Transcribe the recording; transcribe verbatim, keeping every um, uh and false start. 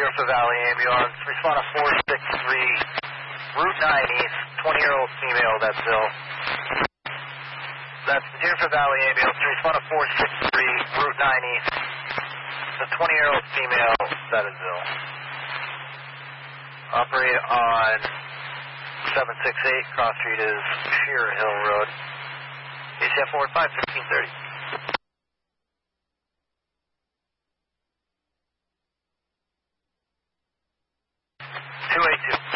Deer for Valley Ambulance. Respond to four six three, Route nine East, twenty-year-old female, that's Bill. That's Deer for Valley Ambulance. Respond to four six three, Route nine East. The twenty-year-old female, that is Bill. Operate on seven six eight, cross street is Sheer Hill Road. A C F forward five, fifteen thirty. two eight two.